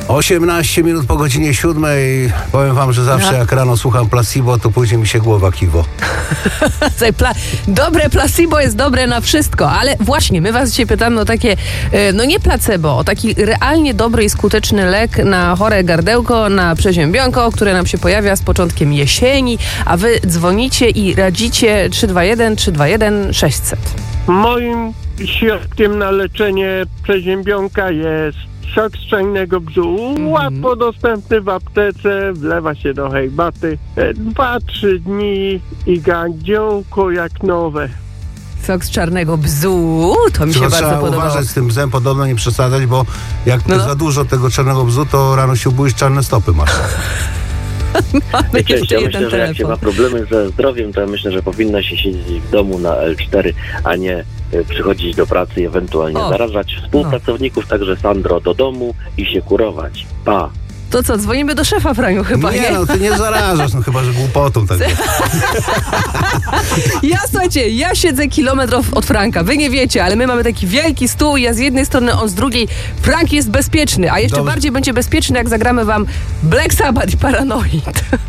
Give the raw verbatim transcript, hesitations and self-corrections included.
osiemnaście minut po godzinie siódmej. Powiem wam, że zawsze No. jak rano słucham placebo, to później mi się głowa kiwo. Pla- dobre placebo jest dobre na wszystko, ale właśnie my was dzisiaj pytamy o takie, e, no nie placebo, o taki realnie dobry i skuteczny lek na chore gardełko, na przeziębionko, które nam się pojawia z początkiem jesieni, a wy dzwonicie i radzicie trzy dwa jeden trzy dwa jeden sześćset. Moim środkiem na leczenie przeziębionka jest sok z czajnego bzu. Łatwo dostępny w aptece, wlewa się do herbaty. E, Dwa, trzy dni i gardziołko jak nowe. Sok z czarnego bzu, to mi się Tylko bardzo trzeba podobało. uważać z tym bzem, podobno nie przesadzać, bo jak No. za dużo tego czarnego bzu, to rano się ubójesz, czarne stopy masz. Mamy Cześć, jeszcze ja jeden myślę, że jak się ma telefon. problemy ze zdrowiem, to ja myślę, że powinno się siedzieć w domu na L cztery, a nie y, przychodzić do pracy i ewentualnie O. zarażać współpracowników, także Sandro do domu i się kurować. Pa! To co, dzwonimy do szefa, Franiu, chyba, nie? Nie no, ty nie zarażasz, no chyba, że głupotą tak. Ja, słuchajcie, ja siedzę kilometr od Franka. Wy nie wiecie, ale my mamy taki wielki stół i ja z jednej strony, on z drugiej. Frank jest bezpieczny, a jeszcze Dobrze. bardziej będzie bezpieczny, jak zagramy wam Black Sabbath i Paranoid.